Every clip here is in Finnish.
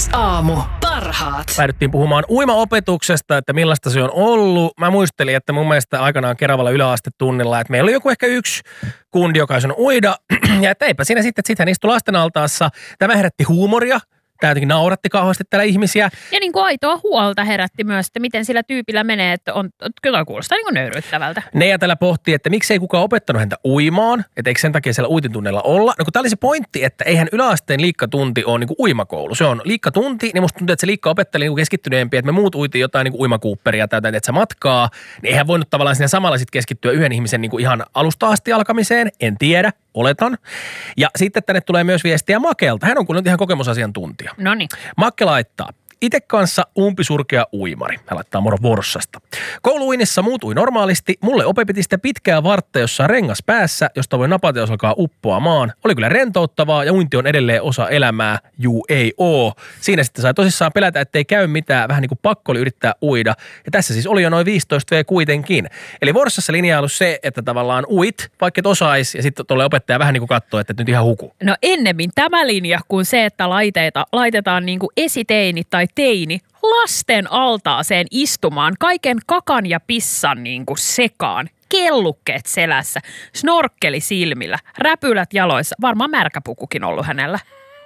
Aamu. Parhaat. Päädyttiin puhumaan uimaopetuksesta, että millaista se on ollut. Mä muistelin, että mun mielestä aikanaan Keravalla yläastetunnilla, että meillä oli joku ehkä yksi kundi, joka on uida. Ja että eipä siinä sitten, että sitten hän istui lasten altaassa. Tämä herätti huumoria. Tämä jotenkin nauratti kauheasti täällä ihmisiä. Ja niin kuin aitoa huolta herätti myös, että miten sillä tyypillä menee, että kyllä kuulostaa niin kuin nöyryyttävältä. Neija täällä pohtii, että miksei kukaan opettanut häntä uimaan, että eikö sen takia siellä uitintunneilla olla. No kun tämä oli se pointti, että eihän yläasteen liikkatunti ole niin kuin uimakoulu. Se on liikkatunti, niin musta tuntuu, että se liikka opetteli niin kuin keskittyneempiä, että me muut uitiin jotain niin kuin uimakuupperia tai että se matkaa. Niin eihän voinut tavallaan siinä samalla sitten keskittyä yhden ihmisen niin kuin ihan alusta asti alkamiseen, en tiedä. Oletan. Ja sitten tänne tulee myös viestiä Makelta. Hän on kuulemma ihan kokemusasiantuntija. Noniin. Makke laittaa. Itse kanssa umpisurkea uimari. Hän laittaa moro Vorssasta. Kouluuinnissa muut ui normaalisti. Mulle ope piti sitä pitkää vartta, jossa on rengas päässä, josta voi napata, jos alkaa uppoamaan. Oli kyllä rentouttavaa ja uinti on edelleen osa elämää. Juu ei oo. Siinä sitten sai tosissaan pelätä, ettei käy mitään. Vähän niin kuin pakko oli yrittää uida. Ja tässä siis oli jo noin 15 V kuitenkin. Eli Vorssassa linja on ollut se, että tavallaan uit, vaikka et osais. Ja sitten tuolle opettaja vähän niin kuin katsoo, että nyt ihan huku. No ennemmin tämä linja kuin se, että laitetaan niin kuin esiteini tai teini lasten altaaseen istumaan kaiken kakan ja pissan niin kuin sekaan. Kellukkeet selässä, snorkkeli silmillä, räpylät jaloissa. Varmaan märkäpukukin ollut hänellä.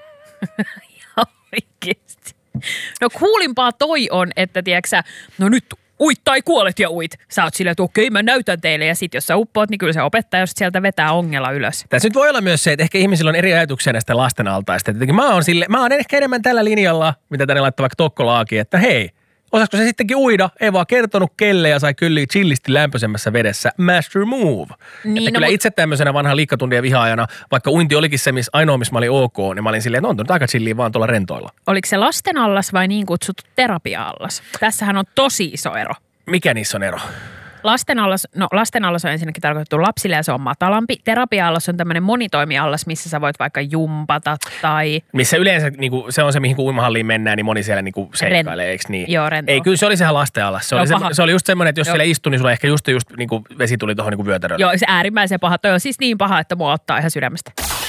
Ja oikeesti. No kuulimpaa toi on, että tiedätkö no nyt uit tai kuolet ja uit. Sä oot silleen, että okei, mä näytän teille. Ja sit jos sä uppoat, niin kyllä se opettaja sieltä vetää ongella ylös. Tässä nyt voi olla myös se, että ehkä ihmisillä on eri ajatuksia näistä lasten altaista. Mä oon ehkä enemmän tällä linjalla, mitä tänne laittaa vaikka Tokkolaakin, että hei, osasko se sittenkin uida? Ei vaan kertonut kelle ja sai kyllä chillisti lämpöisemmässä vedessä. Master move. Niin, että kyllä itse tämmöisenä vanhan liikkatuntien vihaajana, vaikka uinti olikin se, ainoa missä mä olin ok, niin mä olin silleen, että on nyt aika chilliä vaan tuolla rentoilla. Oliko se lasten allas vai niin kutsuttu terapia-allas? Tässähän on tosi iso ero. Mikä niissä on ero? Lasten allas on ensinnäkin tarkoitettu lapsille ja se on matalampi. Terapia-allas on tämmöinen monitoimiallas, missä sä voit vaikka jumpata tai... Missä yleensä niinku, se on se, mihin kun uimahalliin mennään, niin moni siellä niinku seikkailee, eikö niin? Joo, rento. Ei, kyllä se oli sehän lasten allas. Se oli just semmoinen, että jos siellä istui, niin sulla ehkä just niinku vesi tuli tuohon niinku vyötärölle. Joo, se äärimmäisen paha. Toi on siis niin paha, että mua ottaa ihan sydämestä.